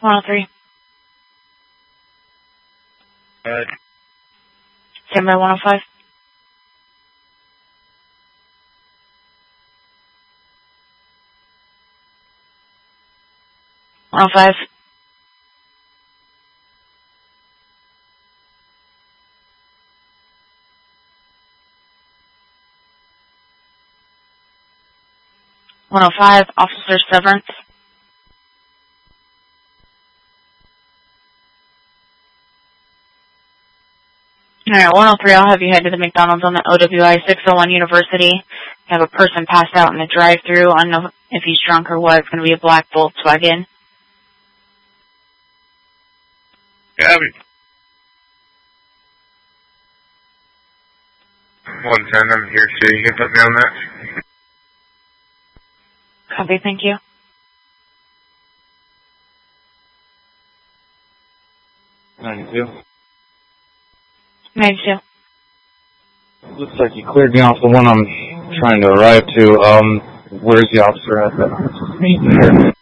103. Good. Stand by 105. 105. Officer Severance. Alright, 103, I'll have you head to the McDonald's on the OWI 601 University. Have a person passed out in the drive-thru. I don't know if he's drunk or what. It's going to be a black Volkswagen. Gabby. 110, I'm here, so you can put me on that. Copy, thank you. 92. 92. Looks like you cleared me off the one I'm trying to arrive to. Where's the officer at that?